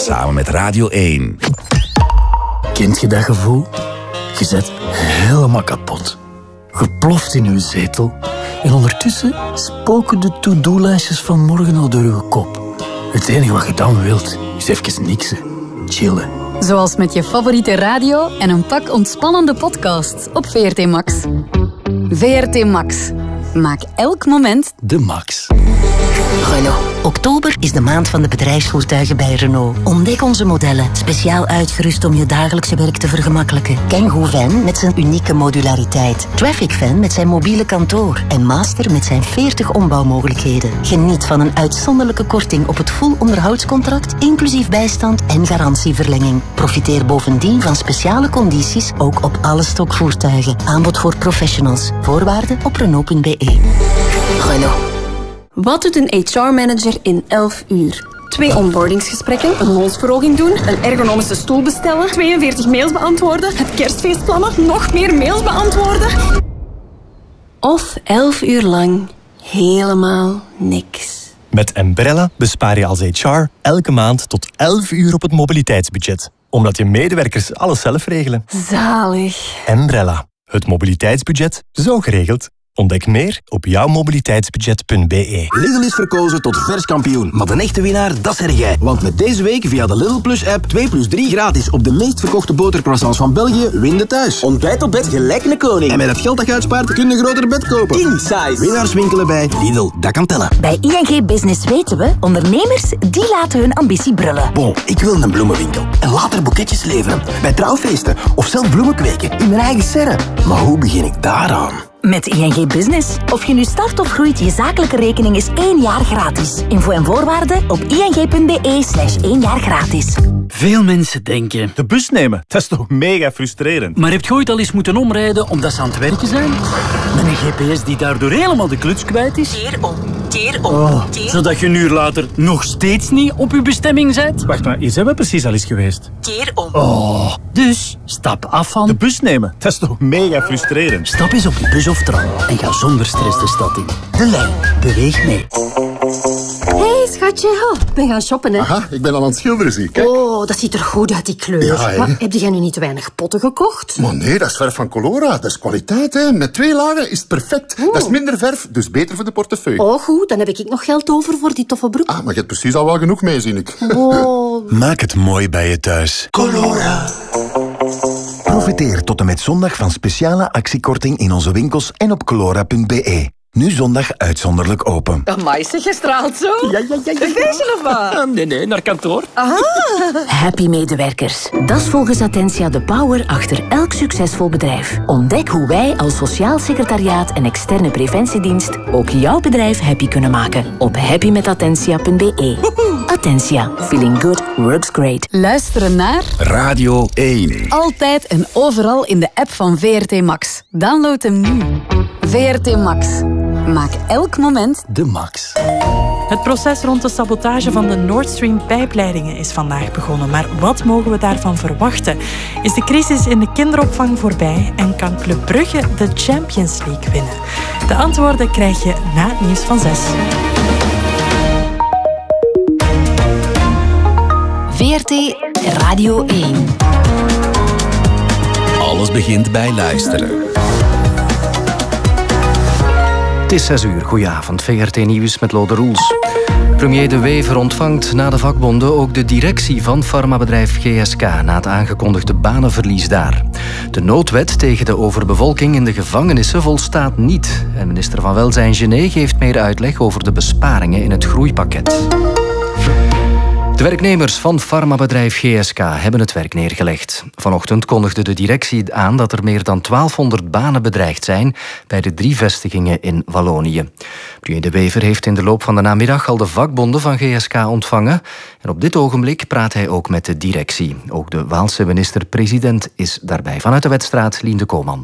Samen met Radio 1. Kent je dat gevoel? Je bent helemaal kapot. Geploft in uw zetel. En ondertussen spoken de to-do-lijstjes van morgen al door uw kop. Het enige wat je dan wilt, is even niksen. Chillen. Zoals met je favoriete radio en een pak ontspannende podcasts op VRT Max. VRT Max. Maak elk moment de max. Renault. Oktober is de maand van de bedrijfsvoertuigen bij Renault. Ontdek onze modellen, speciaal uitgerust om je dagelijkse werk te vergemakkelijken. Kangoo Van met zijn unieke modulariteit. Traffic Van met zijn mobiele kantoor. En Master met zijn 40 ombouwmogelijkheden. Geniet van een uitzonderlijke korting op het full onderhoudscontract, inclusief bijstand en garantieverlenging. Profiteer bovendien van speciale condities, ook op alle stokvoertuigen. Aanbod voor professionals. Voorwaarden op Renault.be. Renault. Wat doet een HR-manager in 11 uur? 2 onboardingsgesprekken, een loonsverhoging doen, een ergonomische stoel bestellen, 42 mails beantwoorden, het kerstfeest plannen, nog meer mails beantwoorden. Of 11 uur lang helemaal niks. Met Embrella bespaar je als HR elke maand tot 11 uur op het mobiliteitsbudget. Omdat je medewerkers alles zelf regelen. Zalig. Embrella. Het mobiliteitsbudget zo geregeld. Ontdek meer op jouwmobiliteitsbudget.be. Lidl is verkozen tot vers kampioen. Maar de echte winnaar, dat zeg jij. Want met deze week via de Lidl Plus app 2 plus 3 gratis op de meest verkochte botercroissants van België, win de thuis. Ontbijt op bed gelijk een koning. En met het geld dat je uitspaart kun je een groter bed kopen. King size. Winnaars winkelen bij Lidl, dat kan tellen. Bij ING Business weten we, ondernemers die laten hun ambitie brullen. Bon, ik wil een bloemenwinkel. En later boeketjes leveren. Bij trouwfeesten. Of zelf bloemen kweken in mijn eigen serre. Maar hoe begin ik daaraan? Met ING Business. Of je nu start of groeit, je zakelijke rekening is 1 jaar gratis. Info en voorwaarden op ing.be/1 jaar gratis. Veel mensen denken... De bus nemen, dat is toch mega frustrerend. Maar heb je ooit al eens moeten omrijden omdat ze aan het werken zijn? Met een GPS die daardoor helemaal de kluts kwijt is? Keer om. Zodat je een uur later nog steeds niet op je bestemming bent? Wacht maar, hier zijn we precies al eens geweest. Keer om. Dus stap af van... De bus nemen, dat is toch mega frustrerend. Stap eens op die bus of tram en ga zonder stress de stad in. De lijn. Beweeg mee. Hé, schatje. Oh, ik ben gaan shoppen, hè. Aha, ik ben al aan het schilderen, zie. Kijk. Oh, dat ziet er goed uit, die kleur. Ja, hè. Maar heb jij nu niet te weinig potten gekocht? Maar nee, dat is verf van Colora. Dat is kwaliteit, hè. Met 2 lagen is het perfect. Dat is minder verf, dus beter voor de portefeuille. Oh, goed. Dan heb ik nog geld over voor die toffe broek. Ah, maar je hebt precies al wel genoeg mee, zie ik. Oh. Maak het mooi bij je thuis. Colora. Profiteer tot en met zondag van speciale actiekorting in onze winkels en op colora.be. Nu zondag uitzonderlijk open. Amai, zeg, je straalt zo. Ja. Een feestje of wat? Nee, naar kantoor. Happy medewerkers. Dat is volgens Attentia de power achter elk succesvol bedrijf. Ontdek hoe wij als sociaal secretariaat en externe preventiedienst ook jouw bedrijf happy kunnen maken op happymetattentia.be. Attentia. Feeling good works great. luisteren naar Radio 1. altijd en overal in de app van VRT Max. Download hem nu. VRT Max. Maak elk moment De max. Het proces rond de sabotage van de Nord Stream pijpleidingen is vandaag begonnen. Maar wat mogen we daarvan verwachten? Is de crisis in de kinderopvang voorbij en kan Club Brugge de Champions League winnen? De antwoorden krijg je na het nieuws van 6. VRT Radio 1. Alles begint bij luisteren. Het is 6 uur. Goedenavond. VRT Nieuws met Lode Roels. Premier De Wever ontvangt na de vakbonden ook de directie van farmabedrijf GSK na het aangekondigde banenverlies daar. De noodwet tegen de overbevolking in de gevangenissen volstaat niet. En minister van Welzijn Gené geeft meer uitleg over de besparingen in het groeipakket. De werknemers van farmabedrijf GSK hebben het werk neergelegd. Vanochtend kondigde de directie aan dat er meer dan 1200 banen bedreigd zijn bij de 3 vestigingen in Wallonië. Premier De Wever heeft in de loop van de namiddag al de vakbonden van GSK ontvangen. En op dit ogenblik praat hij ook met de directie. Ook de Waalse minister-president is daarbij. Vanuit de Wetstraat, Lien de Kooman.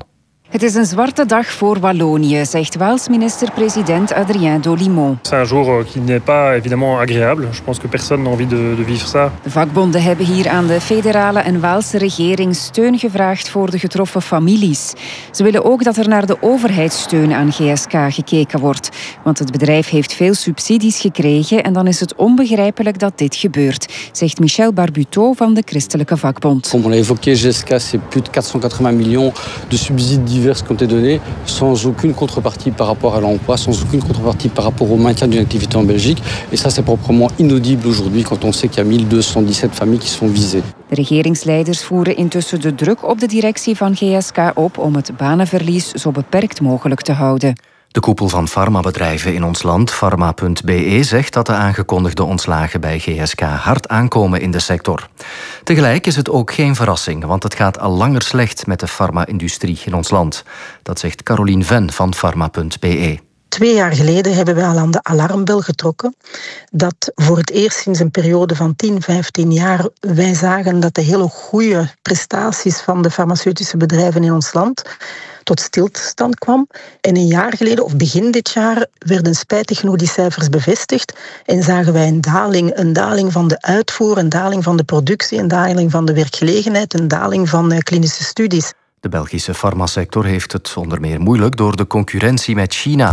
Het is een zwarte dag voor Wallonië, zegt Waals minister-president Adrien Dolimon. C'est un jour qui n'est pas évidemment agréable. Je pense que personne n'a envie de vivre ça. De vakbonden hebben hier aan de federale en Waalse regering steun gevraagd voor de getroffen families. Ze willen ook dat er naar de overheidssteun aan GSK gekeken wordt. Want het bedrijf heeft veel subsidies gekregen en dan is het onbegrijpelijk dat dit gebeurt, zegt Michel Barbuteau van de Christelijke Vakbond. Comme on l'a évoqué, GSK, c'est plus de 480 millions de subsidies divers qui ont été donnés, sans aucune contrepartie par rapport à l'emploi, sans aucune contrepartie par rapport au maintien d'une activité en Belgique. Et ça, c'est proprement inaudible aujourd'hui quand on sait qu'il y a 1217 familles qui sont visées. De regeringsleiders voeren intussen de druk op de directie van GSK op om het banenverlies zo beperkt mogelijk te houden. De koepel van farmabedrijven in ons land, Pharma.be, zegt dat de aangekondigde ontslagen bij GSK hard aankomen in de sector. Tegelijk is het ook geen verrassing, want het gaat al langer slecht met de farma-industrie in ons land. Dat zegt Caroline Ven van Pharma.be. 2 jaar geleden hebben we al aan de alarmbel getrokken. Dat voor het eerst sinds een periode van 10, 15 jaar wij zagen dat de hele goede prestaties van de farmaceutische bedrijven in ons land tot stilstand kwam. En een jaar geleden, of begin dit jaar, werden spijtig genoeg die cijfers bevestigd en zagen wij een daling van de uitvoer, een daling van de productie, een daling van de werkgelegenheid, een daling van klinische studies. De Belgische farmasector heeft het onder meer moeilijk door de concurrentie met China.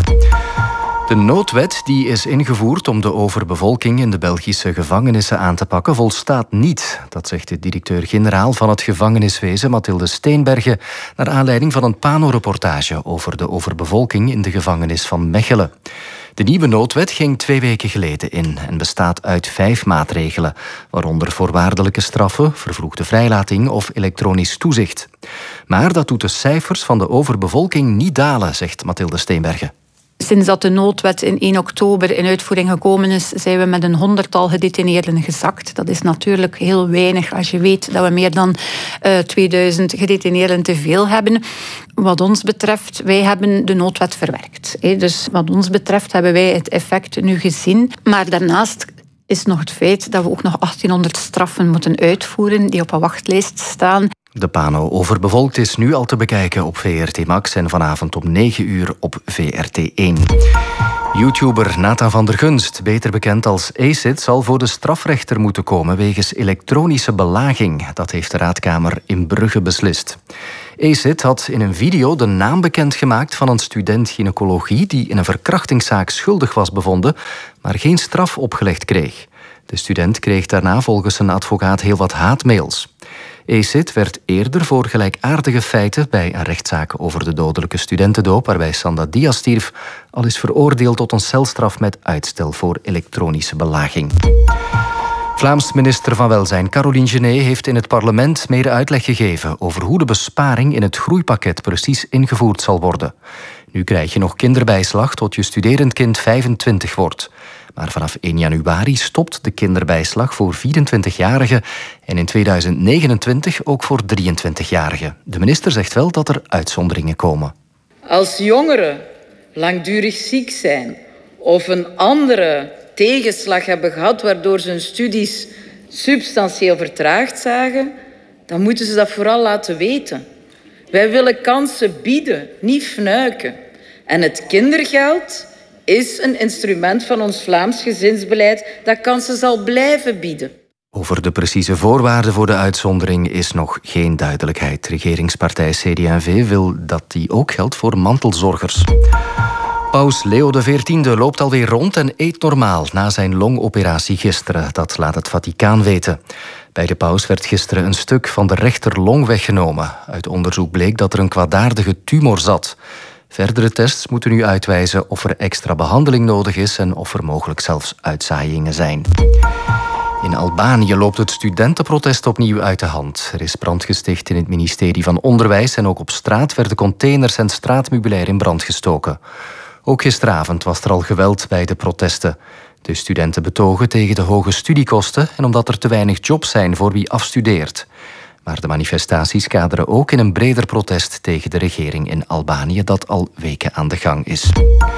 De noodwet die is ingevoerd om de overbevolking in de Belgische gevangenissen aan te pakken volstaat niet. Dat zegt de directeur-generaal van het gevangeniswezen, Mathilde Steenbergen, naar aanleiding van een Pano-reportage over de overbevolking in de gevangenis van Mechelen. De nieuwe noodwet ging 2 weken geleden in en bestaat uit 5 maatregelen, waaronder voorwaardelijke straffen, vervroegde vrijlating of elektronisch toezicht. Maar dat doet de cijfers van de overbevolking niet dalen, zegt Mathilde Steenbergen. Sinds dat de noodwet in 1 oktober in uitvoering gekomen is, zijn we met een 100-tal gedetineerden gezakt. Dat is natuurlijk heel weinig als je weet dat we meer dan 2000 gedetineerden te veel hebben. Wat ons betreft, wij hebben de noodwet verwerkt. Dus wat ons betreft hebben wij het effect nu gezien. Maar daarnaast is nog het feit dat we ook nog 1800 straffen moeten uitvoeren die op een wachtlijst staan. De Pano overbevolkt is nu al te bekijken op VRT Max en vanavond om 9 uur op VRT1. YouTuber Nathan van der Gunst, beter bekend als Acid, zal voor de strafrechter moeten komen wegens elektronische belaging. Dat heeft de Raadkamer in Brugge beslist. Acid had in een video de naam bekendgemaakt van een student gynaecologie die in een verkrachtingszaak schuldig was bevonden, maar geen straf opgelegd kreeg. De student kreeg daarna volgens zijn advocaat heel wat haatmails. Acid werd eerder voor gelijkaardige feiten bij een rechtszaak over de dodelijke studentendoop waarbij Sanda Diaz stierf, al is veroordeeld tot een celstraf met uitstel voor elektronische belaging. Vlaams minister van Welzijn Caroline Genet heeft in het parlement meer uitleg gegeven over hoe de besparing in het groeipakket precies ingevoerd zal worden. Nu krijg je nog kinderbijslag tot je studerend kind 25 wordt. Maar vanaf 1 januari stopt de kinderbijslag voor 24-jarigen en in 2029 ook voor 23-jarigen. De minister zegt wel dat er uitzonderingen komen. Als jongeren langdurig ziek zijn of een andere tegenslag hebben gehad waardoor ze hun studies substantieel vertraagd zagen, dan moeten ze dat vooral laten weten. Wij willen kansen bieden, niet fnuiken. En het kindergeld is een instrument van ons Vlaams gezinsbeleid dat kansen zal blijven bieden. Over de precieze voorwaarden voor de uitzondering is nog geen duidelijkheid. Regeringspartij CD&V wil dat die ook geldt voor mantelzorgers. Paus Leo XIV loopt alweer rond en eet normaal na zijn longoperatie gisteren. Dat laat het Vaticaan weten. Bij de paus werd gisteren een stuk van de rechterlong weggenomen. Uit onderzoek bleek dat er een kwaadaardige tumor zat. Verdere tests moeten nu uitwijzen of er extra behandeling nodig is en of er mogelijk zelfs uitzaaiingen zijn. In Albanië loopt het studentenprotest opnieuw uit de hand. Er is brand gesticht in het ministerie van Onderwijs en ook op straat werden containers en straatmeubilair in brand gestoken. Ook gisteravond was er al geweld bij de protesten. De studenten betogen tegen de hoge studiekosten en omdat er te weinig jobs zijn voor wie afstudeert. Maar de manifestaties kaderen ook in een breder protest tegen de regering in Albanië dat al weken aan de gang is.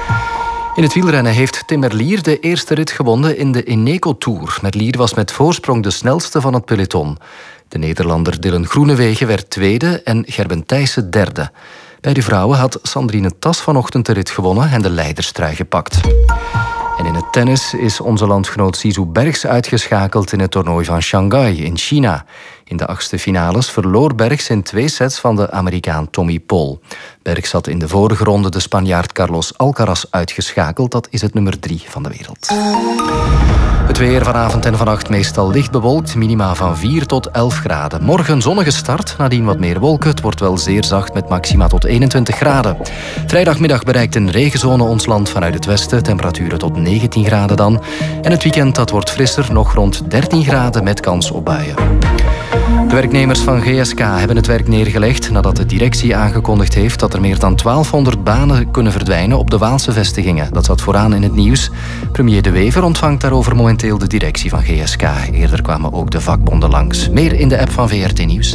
In het wielrennen heeft Tim Merlier de eerste rit gewonnen in de Eneco Tour. Merlier was met voorsprong de snelste van het peloton. De Nederlander Dylan Groenewegen werd tweede en Gerben Thijssen derde. Bij de vrouwen had Sandrine Tas vanochtend de rit gewonnen en de leiderstrui gepakt. En in het tennis is onze landgenoot Zizou Bergs uitgeschakeld in het toernooi van Shanghai in China. In de 8e finales verloor Bergs in 2 sets van de Amerikaan Tommy Paul. Bergs had in de vorige ronde de Spanjaard Carlos Alcaraz uitgeschakeld. Dat is het nummer 3 van de wereld. Het weer vanavond en vannacht meestal licht bewolkt. Minima van 4 tot 11 graden. Morgen zonnige start, nadien wat meer wolken. Het wordt wel zeer zacht met maxima tot 21 graden. Vrijdagmiddag bereikt een regenzone ons land vanuit het westen. Temperaturen tot 19 graden dan. En het weekend dat wordt frisser, nog rond 13 graden met kans op buien. De werknemers van GSK hebben het werk neergelegd nadat de directie aangekondigd heeft dat er meer dan 1200 banen kunnen verdwijnen op de Waalse vestigingen. Dat zat vooraan in het nieuws. Premier De Wever ontvangt daarover momenteel de directie van GSK. Eerder kwamen ook de vakbonden langs. Meer in de app van VRT Nieuws.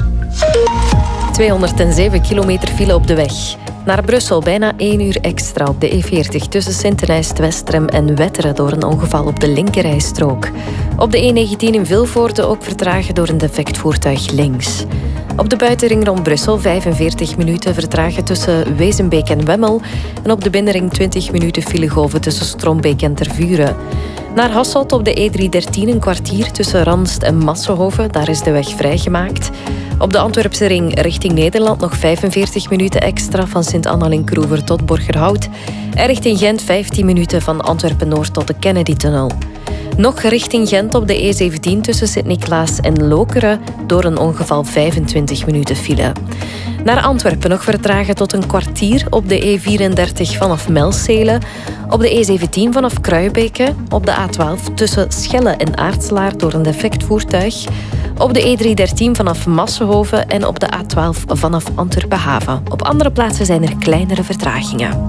207 kilometer file op de weg. Naar Brussel bijna 1 uur extra op de E40 tussen Sint-Nijst, Westrem en Wetteren door een ongeval op de linkerrijstrook. Op de E19 in Vilvoorde ook vertragen door een defect voertuig links. Op de buitenring rond Brussel 45 minuten vertragen tussen Wezenbeek en Wemmel. En op de binnenring 20 minuten filegolven tussen Strombeek en Tervuren. Naar Hasselt op de E313 een kwartier tussen Ranst en Massenhoven. Daar is de weg vrijgemaakt. Op de Antwerpse ring richting Nederland nog 45 minuten extra van Sint-Annalink-Kroever tot Borgerhout. En richting Gent 15 minuten van Antwerpen-Noord tot de Kennedy-tunnel. Nog richting Gent op de E17 tussen Sint-Niklaas en Lokeren door een ongeval 25 minuten file. Naar Antwerpen nog vertragen tot een kwartier op de E34 vanaf Melcelen. Op de E17 vanaf Kruijbeke. Op de A12 tussen Schelle en Aartselaar door een defect voertuig. Op de E313 vanaf Massenhoven en op de A12 vanaf Antwerpen-Haven. Op andere plaatsen zijn er kleinere vertragingen.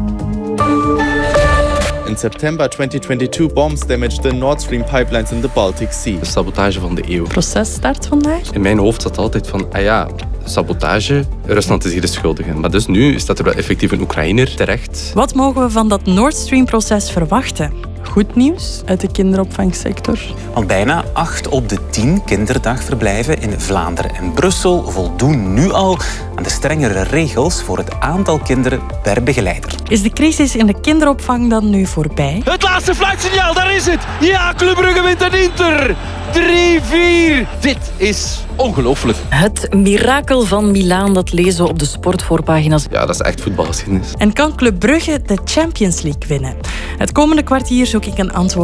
In september 2022 bombs damaged the Nord Stream pipelines in the Baltic Sea. De sabotage van de eeuw. Het proces start vandaag. In mijn hoofd zat altijd van, sabotage, Rusland is hier de schuldige. Maar dus nu staat er wel effectief een Oekraïner terecht. Wat mogen we van dat Nord Stream-proces verwachten? Goed nieuws uit de kinderopvangsector. Want bijna 8 op de 10 kinderdagverblijven in Vlaanderen en Brussel voldoen nu al aan de strengere regels voor het aantal kinderen per begeleider. Is de crisis in de kinderopvang dan nu voorbij? Het laatste fluitsignaal, daar is het! Ja, Club Brugge wint een Inter! 3-4! Dit is ongelooflijk. Het mirakel van Milaan, dat lezen we op de sportvoorpagina's. Ja, dat is echt voetbalgeschiedenis. En kan Club Brugge de Champions League winnen? Het komende kwartier zoek ik een antwoord